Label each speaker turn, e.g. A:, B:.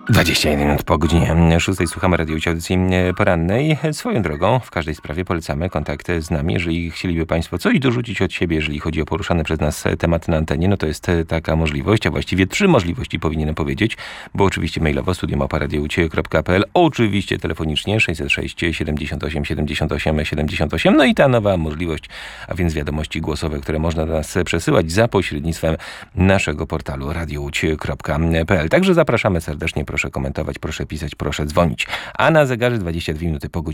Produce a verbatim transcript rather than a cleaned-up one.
A: dwadzieścia jeden minut po godzinie szóstej słuchamy radiowej audycji porannej. Swoją drogą, w każdej sprawie polecamy kontakty z nami. Jeżeli chcieliby Państwo coś dorzucić od siebie, jeżeli chodzi o poruszane przez nas tematy na antenie, no to jest taka możliwość, a właściwie trzy możliwości powinienem powiedzieć, bo oczywiście mailowo studio małpa radio u ciebie kropka p l, oczywiście telefonicznie sześćset sześć siedemdziesiąt osiem siedemdziesiąt osiem siedemdziesiąt osiem, no i ta nowa możliwość, a więc wiadomości głosowe, które można do nas przesyłać za pośrednictwem naszego portalu radio u ciebie kropka p l. Także zapraszamy serdecznie. Proszę komentować, proszę pisać, proszę dzwonić. A na zegarze dwadzieścia dwie minuty po godzinie